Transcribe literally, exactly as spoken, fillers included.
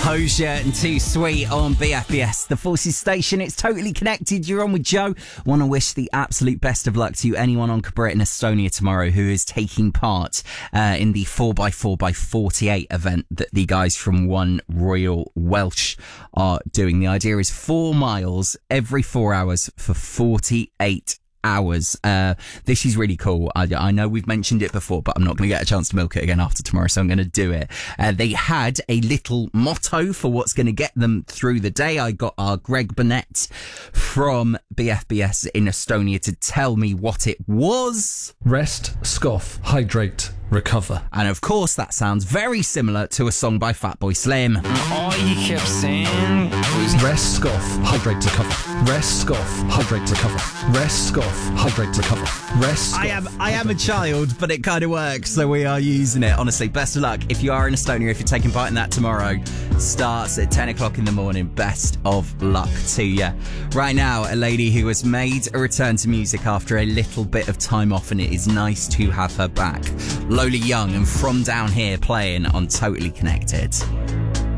Hozier and Too Sweet on B F B S, the Forces station. It's Totally Connected. You're on with Joe. Want to wish the absolute best of luck to anyone on Cabrit in Estonia tomorrow who is taking part uh, in the four by four by forty-eight event that the guys from One Royal Welsh are doing. The idea is four miles every four hours for forty-eight hours. Uh, this is really cool. I, I know we've mentioned it before, but I'm not going to get a chance to milk it again after tomorrow, so I'm going to do it. Uh, they had a little motto for what's going to get them through the day. I got our Greg Burnett from B F B S in Estonia to tell me what it was. Rest, scoff, hydrate, recover. And of course, that sounds very similar to a song by Fatboy Slim. All he kept saying was rest, scoff, hydrate, recover. Rest, scoff, hydrate, recover. Rest, scoff, hydrate, recover. Rest, scoff, I am I am a child, but it kind of works, so we are using it. Honestly, best of luck. If you are in Estonia, if you're taking part in that tomorrow, starts at ten o'clock in the morning. Best of luck to you. Right now, a lady who has made a return to music after a little bit of time off, and it is nice to have her back. Lola Young and From Down Here playing on Totally Connected.